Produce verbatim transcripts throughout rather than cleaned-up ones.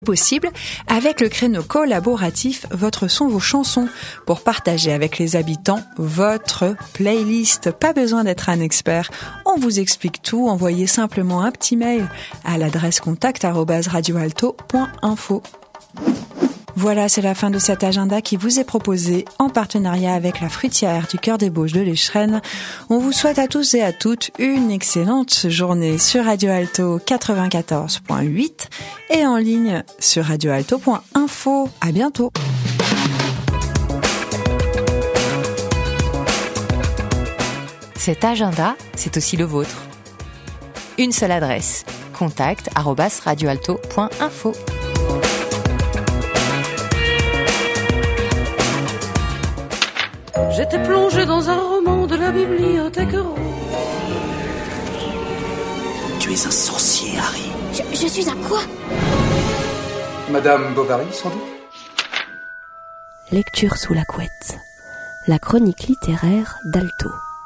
Possible avec le créneau collaboratif Votre son, vos chansons pour partager avec les habitants votre playlist. Pas besoin d'être un expert, on vous explique tout. Envoyez simplement un petit mail à l'adresse contact arobase radioalto point info. Voilà, c'est la fin de cet agenda qui vous est proposé en partenariat avec la fruitière du Cœur des Bauges de l'Échrennes. On vous souhaite à tous et à toutes une excellente journée sur Radio Alto quatre-vingt-quatorze point huit et en ligne sur radioalto point info. À bientôt. Cet agenda, c'est aussi le vôtre. Une seule adresse, contact arobase radioalto point info. J'étais plongé dans un roman de la bibliothèque rose. Tu es un sorcier, Harry. Je, je suis un quoi ? Madame Bovary, sans doute ? Lecture sous la couette. La chronique littéraire d'Alto.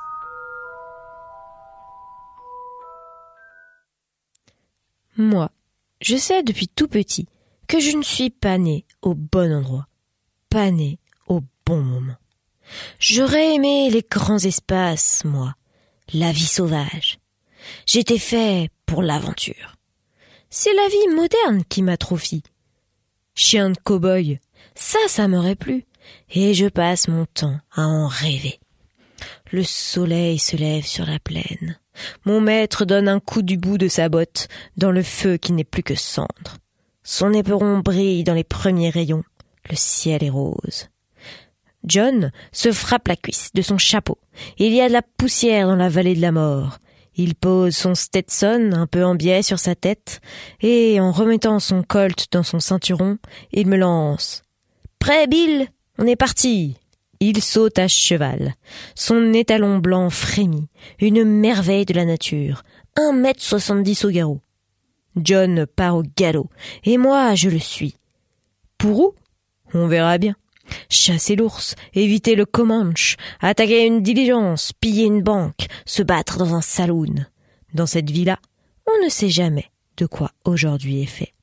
Moi, je sais depuis tout petit que je ne suis pas né au bon endroit, pas né au bon moment. J'aurais aimé les grands espaces, moi, la vie sauvage. J'étais fait pour l'aventure. C'est la vie moderne qui m'atrophie. Chien de cow-boy, ça, ça m'aurait plu, et je passe mon temps à en rêver. Le soleil se lève sur la plaine. Mon maître donne un coup du bout de sa botte dans le feu qui n'est plus que cendre. Son éperon brille dans les premiers rayons. Le ciel est rose. John se frappe la cuisse de son chapeau. Il y a de la poussière dans la vallée de la mort. Il pose son Stetson un peu en biais sur sa tête et, en remettant son colt dans son ceinturon, il me lance. « Prêt, Bill ? On est parti !» Il saute à cheval. Son étalon blanc frémit, une merveille de la nature, un mètre soixante-dix au garrot. John part au galop, et moi je le suis. Pour où ? On verra bien. Chasser l'ours, éviter le Comanche, attaquer une diligence, piller une banque, se battre dans un saloon. Dans cette vie-là, on ne sait jamais de quoi aujourd'hui est fait.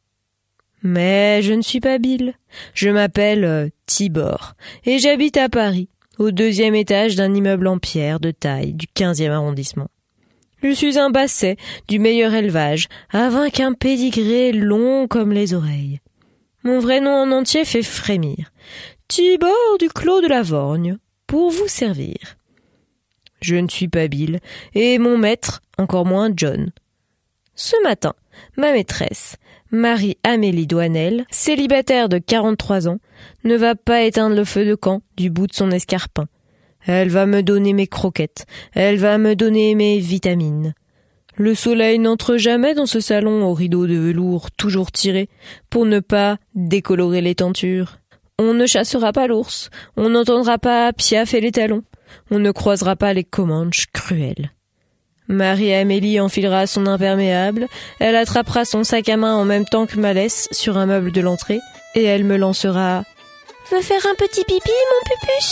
Mais je ne suis pas Bill. Je m'appelle euh, Tibor et j'habite à Paris, au deuxième étage d'un immeuble en pierre de taille du quinzième arrondissement. Je suis un basset du meilleur élevage, avec un pédigré long comme les oreilles. Mon vrai nom en entier fait frémir. Tibor du Clos de la Vorgne, pour vous servir. Je ne suis pas Bill, et mon maître, encore moins John. Ce matin, ma maîtresse, Marie-Amélie Douanel, célibataire de quarante-trois ans, ne va pas éteindre le feu de camp du bout de son escarpin. Elle va me donner mes croquettes, elle va me donner mes vitamines. Le soleil n'entre jamais dans ce salon aux rideaux de velours toujours tirés pour ne pas décolorer les tentures. On ne chassera pas l'ours, on n'entendra pas piaffer les talons, on ne croisera pas les Comanches cruels. Marie-Amélie enfilera son imperméable, elle attrapera son sac à main en même temps que ma laisse sur un meuble de l'entrée et elle me lancera « Veux faire un petit pipi, mon pupus ?»